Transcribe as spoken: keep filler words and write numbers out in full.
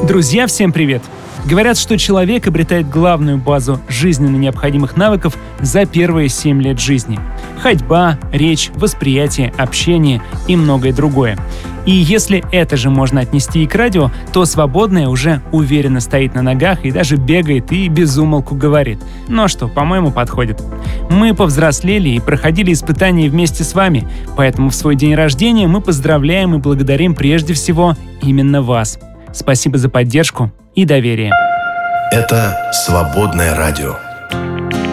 Друзья, всем привет! Говорят, что человек обретает главную базу жизненно необходимых навыков за первые семь лет жизни. Ходьба, речь, восприятие, общение и многое другое. И если это же можно отнести и к радио, то свободное уже уверенно стоит на ногах и даже бегает и без умолку говорит. Ну что, по-моему, подходит. Мы повзрослели и проходили испытания вместе с вами, поэтому в свой день рождения мы поздравляем и благодарим прежде всего именно вас. Спасибо за поддержку и доверие. Это «Свободное радио».